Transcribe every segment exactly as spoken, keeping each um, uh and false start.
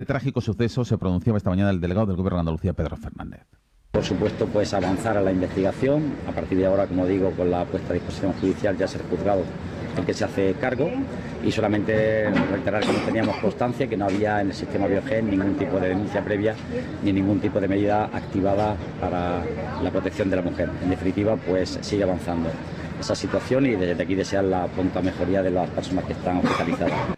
trágico suceso se pronunciaba esta mañana el delegado del Gobierno de Andalucía, Pedro Fernández. Por supuesto, pues avanzar a la investigación. A partir de ahora, como digo, con la puesta a disposición judicial ya ser juzgado el que se hace cargo, y solamente reiterar que no teníamos constancia, que no había en el sistema Biogen ningún tipo de denuncia previa ni ningún tipo de medida activada para la protección de la mujer. En definitiva, pues sigue avanzando esa situación y desde aquí desear la pronta mejoría de las personas que están hospitalizadas.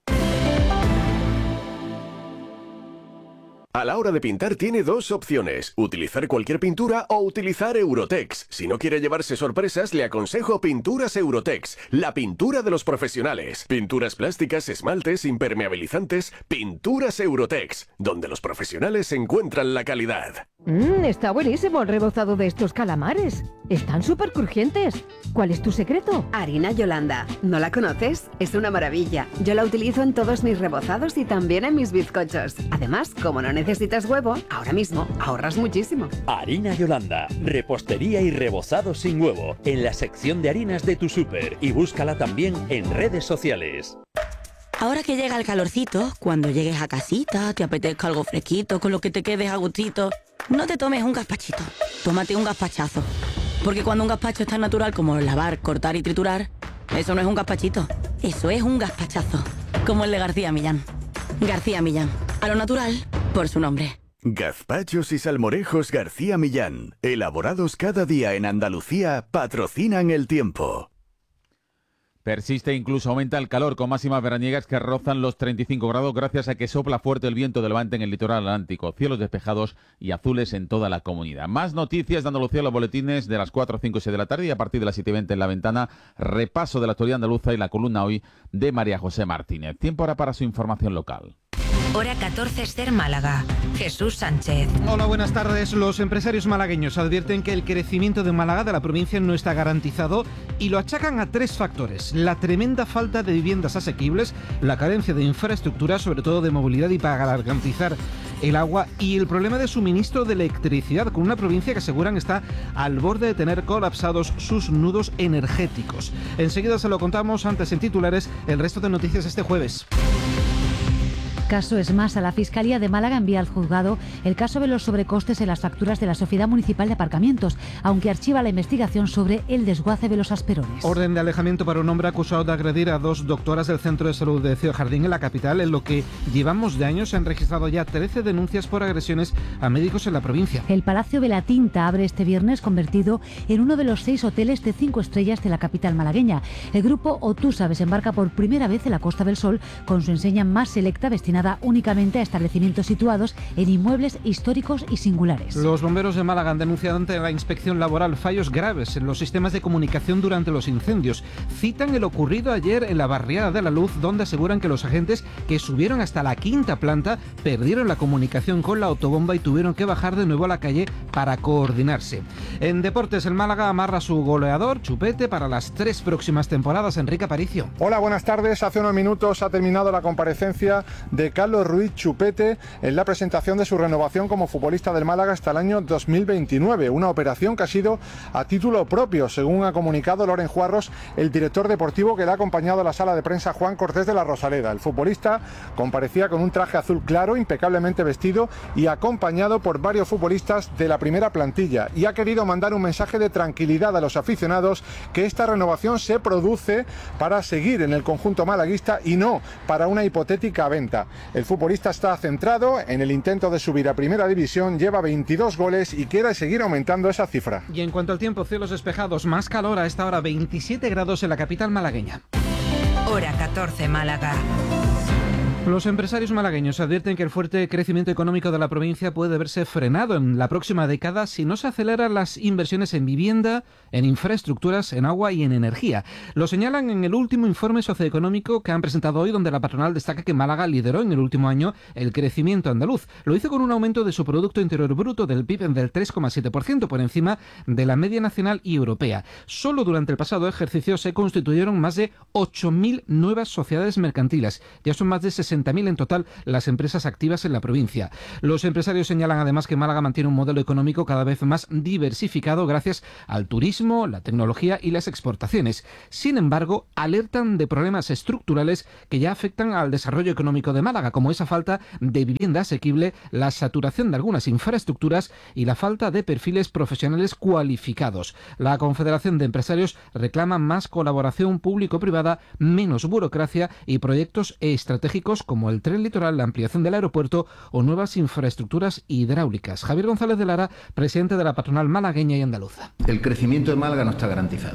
A la hora de pintar tiene dos opciones, utilizar cualquier pintura o utilizar Eurotex. Si no quiere llevarse sorpresas, le aconsejo Pinturas Eurotex, la pintura de los profesionales. Pinturas plásticas, esmaltes, impermeabilizantes, Pinturas Eurotex, donde los profesionales encuentran la calidad. Mmm, está buenísimo el rebozado de estos calamares. Están súper crujientes. ¿Cuál es tu secreto? Harina Yolanda. ¿No la conoces? Es una maravilla. Yo la utilizo en todos mis rebozados y también en mis bizcochos. Además, como no necesitas huevo, ahora mismo ahorras muchísimo. Harina Yolanda. Repostería y rebozado sin huevo. En la sección de harinas de tu súper. Y búscala también en redes sociales. Ahora que llega el calorcito, cuando llegues a casita, te apetezca algo fresquito, con lo que te quedes a gustito, no te tomes un gazpachito, tómate un gazpachazo. Porque cuando un gazpacho es tan natural como lavar, cortar y triturar, eso no es un gazpachito, eso es un gazpachazo. Como el de García Millán. García Millán, a lo natural, por su nombre. Gazpachos y salmorejos García Millán, elaborados cada día en Andalucía, patrocinan el tiempo. Persiste e incluso aumenta el calor, con máximas veraniegas que rozan los treinta y cinco grados gracias a que sopla fuerte el viento de levante en el litoral atlántico. Cielos despejados y azules en toda la comunidad. Más noticias de Andalucía, los boletines de las cuatro, cinco y seis de la tarde, y a partir de las siete y veinte en La Ventana, repaso de la actualidad andaluza y la columna hoy de María José Martínez. Tiempo ahora para su información local. Hora catorce, Ser Málaga. Jesús Sánchez. Hola, buenas tardes. Los empresarios malagueños advierten que el crecimiento de Málaga, de la provincia, no está garantizado y lo achacan a tres factores: la tremenda falta de viviendas asequibles, la carencia de infraestructura, sobre todo de movilidad y para garantizar el agua, y el problema de suministro de electricidad, con una provincia que aseguran está al borde de tener colapsados sus nudos energéticos. Enseguida se lo contamos, antes en titulares, el resto de noticias este jueves. Caso es más, a la Fiscalía de Málaga envía al juzgado el caso de los sobrecostes en las facturas de la Sociedad Municipal de Aparcamientos, aunque archiva la investigación sobre el desguace de los Asperones. Orden de alejamiento para un hombre acusado de agredir a dos doctoras del Centro de Salud de Cío Jardín en la capital. En lo que llevamos de años se han registrado ya trece denuncias por agresiones a médicos en la provincia. El Palacio de la Tinta abre este viernes, convertido en uno de los seis hoteles de cinco estrellas de la capital malagueña. El grupo Otusa desembarca por primera vez en la Costa del Sol con su enseña más selecta, destinada únicamente a establecimientos situados en inmuebles históricos y singulares. Los bomberos de Málaga han denunciado ante la inspección laboral fallos graves en los sistemas de comunicación durante los incendios. Citan el ocurrido ayer en la barriada de la Luz, donde aseguran que los agentes que subieron hasta la quinta planta perdieron la comunicación con la autobomba y tuvieron que bajar de nuevo a la calle para coordinarse. En deportes, el Málaga amarra a su goleador Chupete para las tres próximas temporadas. Enrique Aparicio. Hola, buenas tardes. Hace unos minutos ha terminado la comparecencia de Carlos Ruiz Chupete en la presentación de su renovación como futbolista del Málaga hasta el año dos mil veintinueve, una operación que ha sido a título propio, según ha comunicado Loren Juarros, el director deportivo que le ha acompañado a la sala de prensa Juan Cortés de la Rosaleda. El futbolista comparecía con un traje azul claro, impecablemente vestido y acompañado por varios futbolistas de la primera plantilla, y ha querido mandar un mensaje de tranquilidad a los aficionados, que esta renovación se produce para seguir en el conjunto malaguista y no para una hipotética venta. El futbolista está centrado en el intento de subir a Primera División, lleva veintidós goles y quiere seguir aumentando esa cifra. Y en cuanto al tiempo, cielos despejados, más calor a esta hora, veintisiete grados en la capital malagueña. Hora catorce, Málaga. Los empresarios malagueños advierten que el fuerte crecimiento económico de la provincia puede verse frenado en la próxima década si no se aceleran las inversiones en vivienda, en infraestructuras, en agua y en energía. Lo señalan en el último informe socioeconómico que han presentado hoy, donde la patronal destaca que Málaga lideró en el último año el crecimiento andaluz. Lo hizo con un aumento de su Producto Interior Bruto del P I B del tres coma siete por ciento, por encima de la media nacional y europea. Solo durante el pasado ejercicio se constituyeron más de ocho mil nuevas sociedades mercantiles. Ya son más de sesenta ochenta mil en total las empresas activas en la provincia. Los empresarios señalan además que Málaga mantiene un modelo económico cada vez más diversificado gracias al turismo, la tecnología y las exportaciones. Sin embargo, alertan de problemas estructurales que ya afectan al desarrollo económico de Málaga, como esa falta de vivienda asequible, la saturación de algunas infraestructuras y la falta de perfiles profesionales cualificados. La Confederación de Empresarios reclama más colaboración público-privada, menos burocracia y proyectos estratégicos como el tren litoral, la ampliación del aeropuerto o nuevas infraestructuras hidráulicas. Javier González de Lara, presidente de la patronal malagueña y andaluza. El crecimiento de Málaga no está garantizado.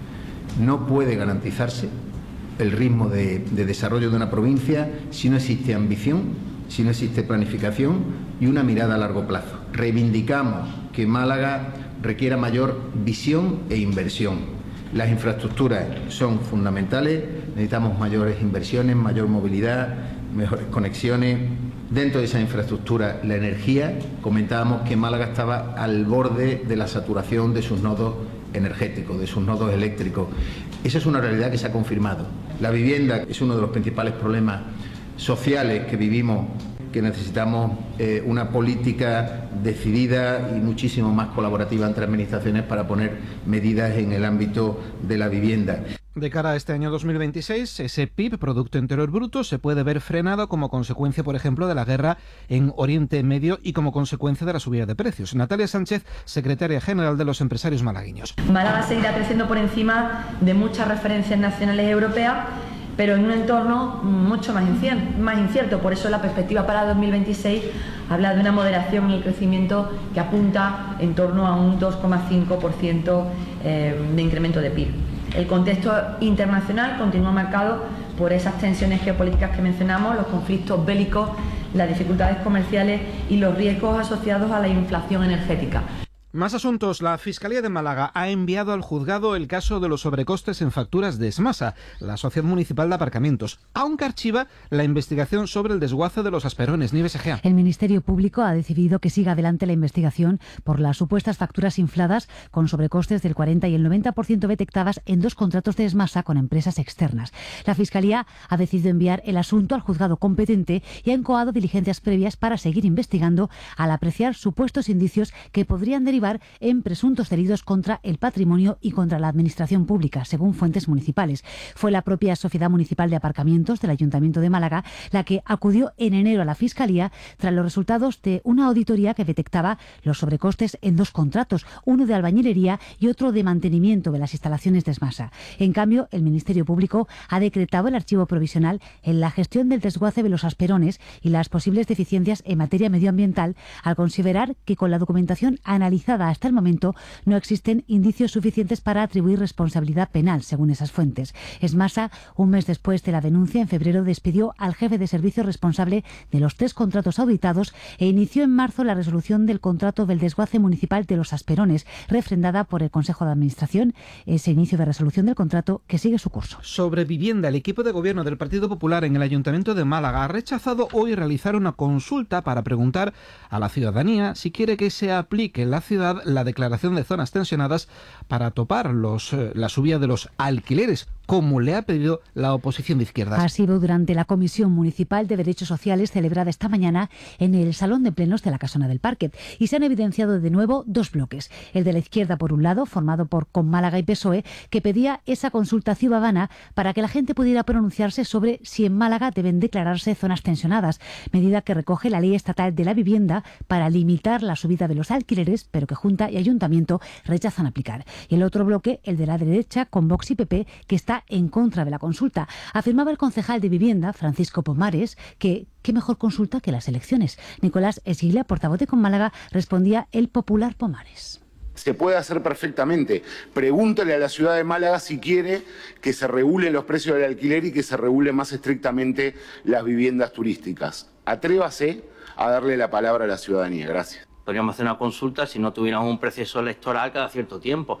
No puede garantizarse el ritmo de, de desarrollo de una provincia si no existe ambición, si no existe planificación y una mirada a largo plazo. Reivindicamos que Málaga requiera mayor visión e inversión. Las infraestructuras son fundamentales, necesitamos mayores inversiones, mayor movilidad, mejores conexiones. Dentro de esa infraestructura, la energía, comentábamos que Málaga estaba al borde de la saturación de sus nodos energéticos, de sus nodos eléctricos. Esa es una realidad que se ha confirmado. La vivienda es uno de los principales problemas sociales que vivimos, que necesitamos eh, una política decidida y muchísimo más colaborativa entre administraciones para poner medidas en el ámbito de la vivienda. De cara a este año dos mil veintiséis, ese P I B, Producto Interior Bruto, se puede ver frenado como consecuencia, por ejemplo, de la guerra en Oriente Medio y como consecuencia de la subida de precios. Natalia Sánchez, secretaria general de los empresarios malagueños. Málaga seguirá creciendo por encima de muchas referencias nacionales y europeas, pero en un entorno mucho más incierto. Por eso la perspectiva para dos mil veintiséis habla de una moderación en el crecimiento que apunta en torno a un dos coma cinco por ciento de incremento de P I B. El contexto internacional continúa marcado por esas tensiones geopolíticas que mencionamos, los conflictos bélicos, las dificultades comerciales y los riesgos asociados a la inflación energética. Más asuntos. La Fiscalía de Málaga ha enviado al juzgado el caso de los sobrecostes en facturas de Esmasa, la Sociedad Municipal de Aparcamientos, aunque archiva la investigación sobre el desguace de los asperones. Nieves Egea. El Ministerio Público ha decidido que siga adelante la investigación por las supuestas facturas infladas con sobrecostes del cuarenta y el noventa por ciento detectadas en dos contratos de Esmasa con empresas externas. La Fiscalía ha decidido enviar el asunto al juzgado competente y ha incoado diligencias previas para seguir investigando al apreciar supuestos indicios que podrían derivar en presuntos delitos contra el patrimonio y contra la administración pública, según fuentes municipales. Fue la propia Sociedad Municipal de Aparcamientos del Ayuntamiento de Málaga la que acudió en enero a la Fiscalía tras los resultados de una auditoría que detectaba los sobrecostes en dos contratos, uno de albañilería y otro de mantenimiento de las instalaciones de Esmasa. En cambio, el Ministerio Público ha decretado el archivo provisional en la gestión del desguace de los asperones y las posibles deficiencias en materia medioambiental, al considerar que con la documentación analizada hasta el momento no existen indicios suficientes para atribuir responsabilidad penal, según esas fuentes. Esmasa, un mes después de la denuncia, en febrero despidió al jefe de servicio responsable de los tres contratos auditados e inició en marzo la resolución del contrato del desguace municipal de los asperones, refrendada por el Consejo de Administración. Ese inicio de resolución del contrato que sigue su curso. Sobre vivienda, el equipo de gobierno del Partido Popular en el Ayuntamiento de Málaga ha rechazado hoy realizar una consulta para preguntar a la ciudadanía si quiere que se aplique en la ciudad la declaración de zonas tensionadas para topar los, eh, la subida de los alquileres, como le ha pedido la oposición de izquierdas. Ha sido durante la Comisión Municipal de Derechos Sociales celebrada esta mañana en el Salón de Plenos de la Casona del Parque y se han evidenciado de nuevo dos bloques. El de la izquierda, por un lado, formado por Con Málaga y P S O E, que pedía esa consulta ciudadana para que la gente pudiera pronunciarse sobre si en Málaga deben declararse zonas tensionadas, medida que recoge la Ley Estatal de la Vivienda para limitar la subida de los alquileres, pero que Junta y Ayuntamiento rechazan aplicar. Y el otro bloque, el de la derecha, con Vox y P P, que está en contra de la consulta. Afirmaba el concejal de Vivienda, Francisco Pomares, que qué mejor consulta que las elecciones. Nicolás Esguila, portavoz de Con Málaga, respondía el popular Pomares. Se puede hacer perfectamente. Pregúntale a la ciudad de Málaga si quiere que se regulen los precios del alquiler y que se regulen más estrictamente las viviendas turísticas. Atrévase a darle la palabra a la ciudadanía. Gracias. Podríamos hacer una consulta si no tuviéramos un proceso electoral cada cierto tiempo.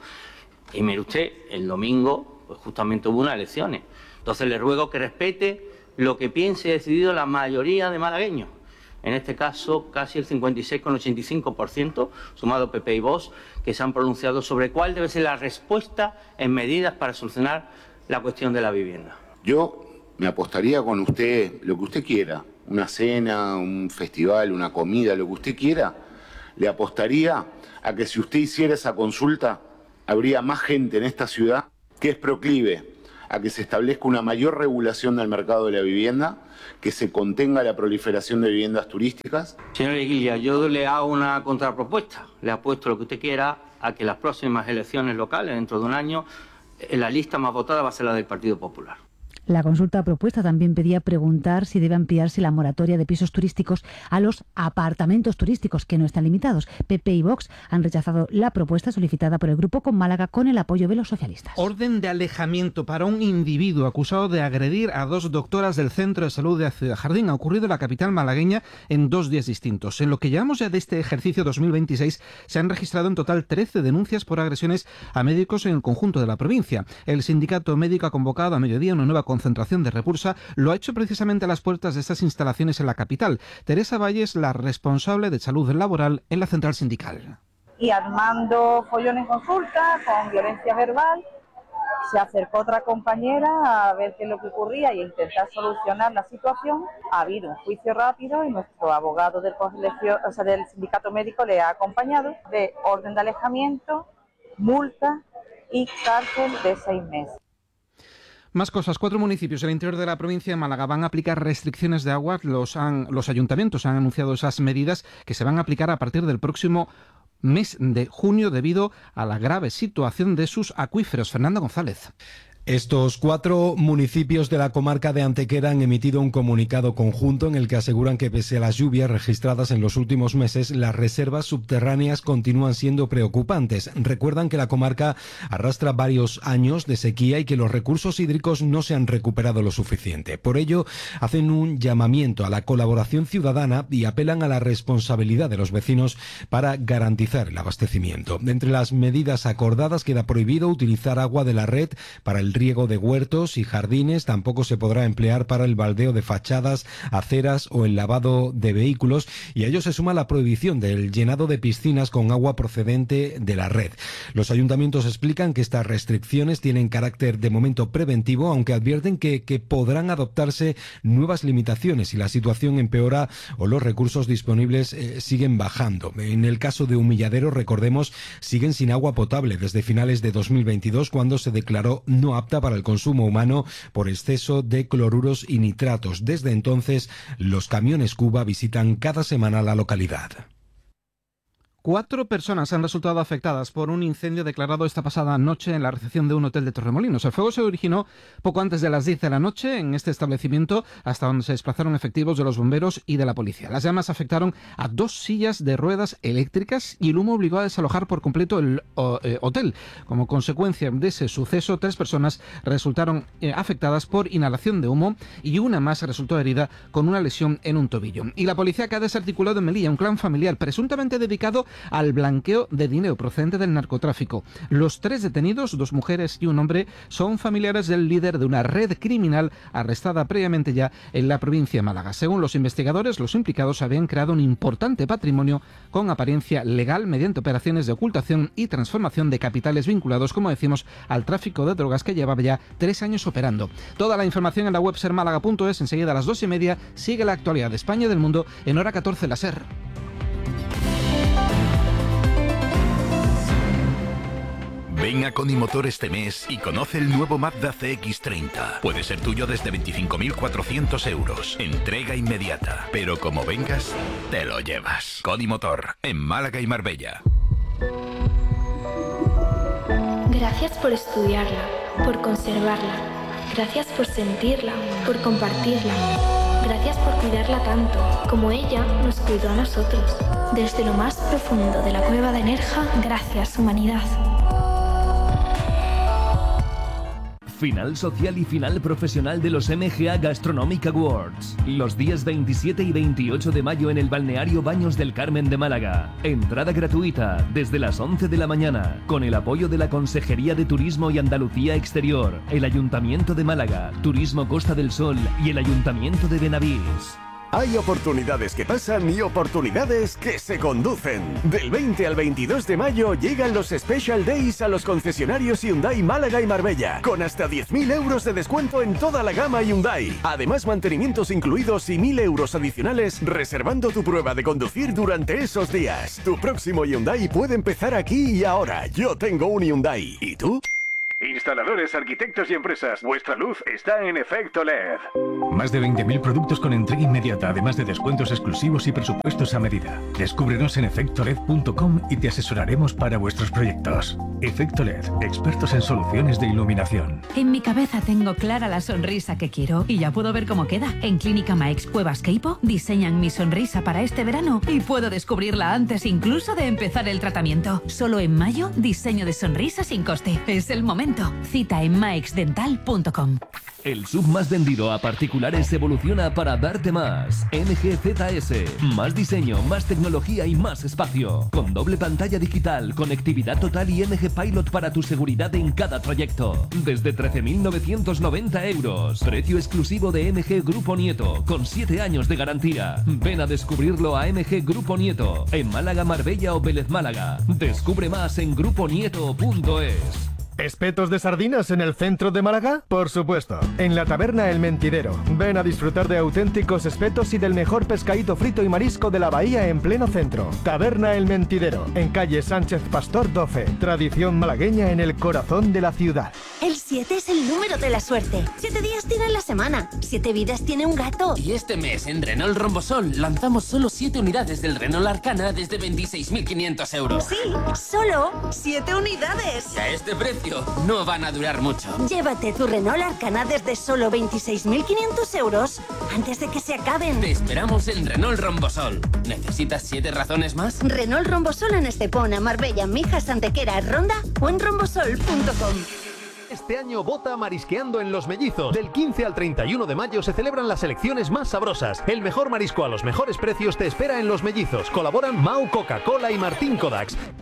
Y mire usted, el domingo pues justamente hubo unas elecciones. Entonces le ruego que respete lo que piense y ha decidido la mayoría de malagueños. En este caso, casi el cincuenta y seis coma ochenta y cinco por ciento, sumado P P y Vox, que se han pronunciado sobre cuál debe ser la respuesta en medidas para solucionar la cuestión de la vivienda. Yo me apostaría con usted lo que usted quiera, una cena, un festival, una comida, lo que usted quiera, le apostaría a que si usted hiciera esa consulta, habría más gente en esta ciudad que es proclive a que se establezca una mayor regulación del mercado de la vivienda, que se contenga la proliferación de viviendas turísticas. Señor Eguilla, yo le hago una contrapropuesta. Le apuesto lo que usted quiera a que las próximas elecciones locales, dentro de un año, la lista más votada va a ser la del Partido Popular. La consulta propuesta también pedía preguntar si debe ampliarse la moratoria de pisos turísticos a los apartamentos turísticos, que no están limitados. P P y Vox han rechazado la propuesta solicitada por el Grupo con Málaga con el apoyo de los socialistas. Orden de alejamiento para un individuo acusado de agredir a dos doctoras del Centro de Salud de Ciudad Jardín. Ha ocurrido en la capital malagueña en dos días distintos. En lo que llevamos ya de este ejercicio dos mil veintiséis, se han registrado en total trece denuncias por agresiones a médicos en el conjunto de la provincia. El sindicato médico ha convocado a mediodía una nueva concentración de repulsa. Lo ha hecho precisamente a las puertas de estas instalaciones en la capital. Teresa Valles, la responsable de salud laboral en la central sindical. Y armando follón en consulta, con violencia verbal, se acercó otra compañera a ver qué es lo que ocurría y a intentar solucionar la situación. Ha habido un juicio rápido y nuestro abogado del colegio, o sea, del sindicato médico le ha acompañado de orden de alejamiento, multa y cárcel de seis meses. Más cosas. Cuatro municipios del interior de la provincia de Málaga van a aplicar restricciones de agua. Los, han, los ayuntamientos han anunciado esas medidas que se van a aplicar a partir del próximo mes de junio debido a la grave situación de sus acuíferos. Fernando González. Estos cuatro municipios de la comarca de Antequera han emitido un comunicado conjunto en el que aseguran que pese a las lluvias registradas en los últimos meses, las reservas subterráneas continúan siendo preocupantes. Recuerdan que la comarca arrastra varios años de sequía y que los recursos hídricos no se han recuperado lo suficiente. Por ello, hacen un llamamiento a la colaboración ciudadana y apelan a la responsabilidad de los vecinos para garantizar el abastecimiento. Entre las medidas acordadas queda prohibido utilizar agua de la red para el riego de huertos y jardines. Tampoco se podrá emplear para el baldeo de fachadas, aceras o el lavado de vehículos, y a ello se suma la prohibición del llenado de piscinas con agua procedente de la red. Los ayuntamientos explican que estas restricciones tienen carácter de momento preventivo, aunque advierten que, que podrán adoptarse nuevas limitaciones si la situación empeora o los recursos disponibles eh, siguen bajando. En el caso de Humilladero, recordemos, siguen sin agua potable desde finales de dos mil veintidós, cuando se declaró no apta para el consumo humano por exceso de cloruros y nitratos. Desde entonces, los camiones Cuba visitan cada semana la localidad. Cuatro personas han resultado afectadas por un incendio declarado esta pasada noche en la recepción de un hotel de Torremolinos. El fuego se originó poco antes de las diez de la noche en este establecimiento, hasta donde se desplazaron efectivos de los bomberos y de la policía. Las llamas afectaron a dos sillas de ruedas eléctricas y el humo obligó a desalojar por completo el o, eh, hotel. Como consecuencia de ese suceso, tres personas resultaron eh, afectadas por inhalación de humo y una más resultó herida con una lesión en un tobillo. Y la policía que ha desarticulado en Melilla un clan familiar presuntamente dedicado al blanqueo de dinero procedente del narcotráfico. Los tres detenidos, dos mujeres y un hombre, son familiares del líder de una red criminal arrestada previamente ya en la provincia de Málaga. Según los investigadores, los implicados habían creado un importante patrimonio con apariencia legal mediante operaciones de ocultación y transformación de capitales vinculados, como decimos, al tráfico de drogas que llevaba ya tres años operando. Toda la información en la web ser málaga punto es. Enseguida a las dos y media sigue la actualidad de España y del mundo en hora catorce la SER. Ven a Conimotor este mes y conoce el nuevo Mazda C X treinta. Puede ser tuyo desde veinticinco mil cuatrocientos euros. Entrega inmediata. Pero como vengas, te lo llevas. Conimotor, en Málaga y Marbella. Gracias por estudiarla, por conservarla. Gracias por sentirla, por compartirla. Gracias por cuidarla tanto, como ella nos cuidó a nosotros. Desde lo más profundo de la cueva de Nerja, gracias, humanidad. Final social y final profesional de los M G A Gastronomic Awards. Los días veintisiete y veintiocho de mayo en el balneario Baños del Carmen de Málaga. Entrada gratuita desde las once de la mañana. Con el apoyo de la Consejería de Turismo y Andalucía Exterior, el Ayuntamiento de Málaga, Turismo Costa del Sol y el Ayuntamiento de Benavís. Hay oportunidades que pasan y oportunidades que se conducen. Del veinte al veintidós de mayo llegan los Special Days a los concesionarios Hyundai Málaga y Marbella, con hasta diez mil euros de descuento en toda la gama Hyundai. Además, mantenimientos incluidos y mil euros adicionales reservando tu prueba de conducir durante esos días. Tu próximo Hyundai puede empezar aquí y ahora. Yo tengo un Hyundai. ¿Y tú? Instaladores, arquitectos y empresas, vuestra luz está en Efecto L E D. Más de veinte mil productos con entrega inmediata, además de descuentos exclusivos y presupuestos a medida. Descúbrenos en efecto led punto com y te asesoraremos para vuestros proyectos. Efecto L E D, expertos en soluciones de iluminación. En mi cabeza tengo clara la sonrisa que quiero y ya puedo ver cómo queda. En Clínica Maix Cuevas Queipo diseñan mi sonrisa para este verano y puedo descubrirla antes incluso de empezar el tratamiento. Solo en mayo, diseño de sonrisa sin coste. Es el momento. Cita en maix dental punto com. El sub más vendido a particulares evoluciona para darte más. M G Z S. Más diseño, más tecnología y más espacio. Con doble pantalla digital, conectividad total y M G Pilot para tu seguridad en cada trayecto. Desde trece mil novecientos noventa euros. Precio exclusivo de M G Grupo Nieto, con siete años de garantía. Ven a descubrirlo a M G Grupo Nieto, en Málaga, Marbella o Vélez Málaga. Descubre más en grupo nieto punto es. ¿Espetos de sardinas en el centro de Málaga? Por supuesto, en la taberna El Mentidero. Ven a disfrutar de auténticos espetos y del mejor pescadito frito y marisco de la bahía en pleno centro. Taberna El Mentidero, en calle Sánchez Pastor doce. Tradición malagueña en el corazón de la ciudad. El siete es el número de la suerte. Siete días tiene la semana. Siete vidas tiene un gato. Y este mes en Renault Rombosol lanzamos solo siete unidades del Renault Arcana desde veintiséis mil quinientos euros. Sí, solo siete unidades. Y a este precio no van a durar mucho. Llévate tu Renault Arcana desde solo veintiséis mil quinientos euros antes de que se acaben. Te esperamos en Renault Rombosol. ¿Necesitas siete razones más? Renault Rombosol en Estepona, Marbella, Mijas, Antequera, Ronda o en rombosol punto com. Este año vota marisqueando en Los Mellizos. Del quince al treinta y uno de mayo se celebran las selecciones más sabrosas. El mejor marisco a los mejores precios te espera en Los Mellizos. Colaboran Mau, Coca-Cola y Martín Kodaks.